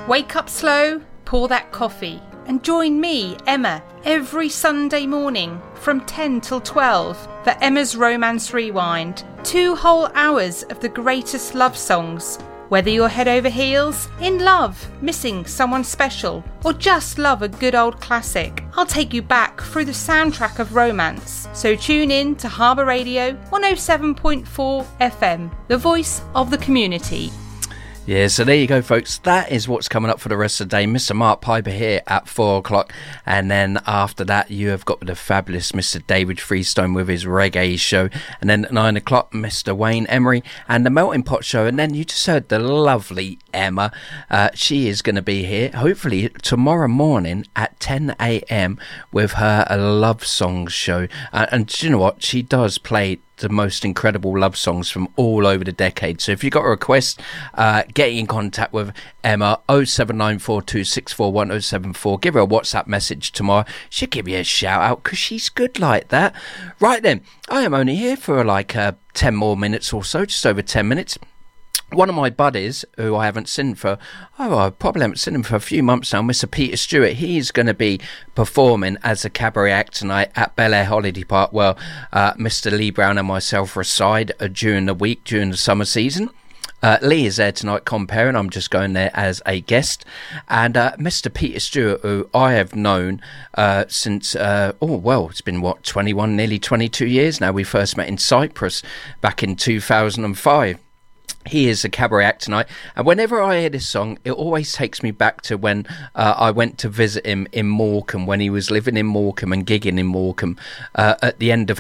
Wake up slow, pour that coffee, and join me, Emma, every Sunday morning from 10 till 12 for Emma's Romance Rewind. 2 whole hours of the greatest love songs. Whether you're head over heels, in love, missing someone special, or just love a good old classic, I'll take you back through the soundtrack of romance. So tune in to Harbour Radio 107.4 FM, the voice of the community. Yeah, so there you go, folks. That is what's coming up for the rest of the day. Mr. Mark Piper here at 4 o'clock. And then after that, you have got the fabulous Mr. David Freestone with his reggae show. And then at 9 o'clock, Mr. Wayne Emery and the Melting Pot show. And then you just heard the lovely Emma. She is going to be here, hopefully, tomorrow morning at 10 a.m. with her Love Songs show. And do you know what? She does play the most incredible love songs from all over the decade. So if you've got a request, get in contact with Emma, 07942641074. Give her a WhatsApp message tomorrow. She'll give you a shout out because she's good like that. Right then, I am only here for like 10 more minutes or so, just over 10 minutes. One of my buddies, who I haven't seen for, I probably haven't seen him for a few months now, Mr. Peter Stewart, he's going to be performing as a cabaret act tonight at Bel Air Holiday Park. Well, Mr. Lee Brown and myself are aside during the week, during the summer season. Lee is there tonight comparing. I'm just going there as a guest. And Mr. Peter Stewart, who I have known since, it's been, 21, nearly 22 years now. We first met in Cyprus back in 2005. He is a cabaret act tonight, and whenever I hear this song, it always takes me back to when I went to visit him in Morecambe, when he was living in Morecambe and gigging in Morecambe at the end of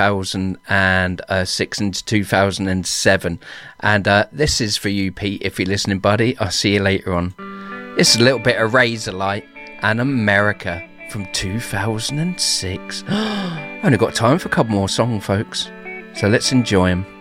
2006 into 2007. And this is for you, Pete, if you're listening, buddy. I'll see you later on. This is a little bit of Razorlight and America from 2006. Only got time for a couple more songs, folks, so let's enjoy them.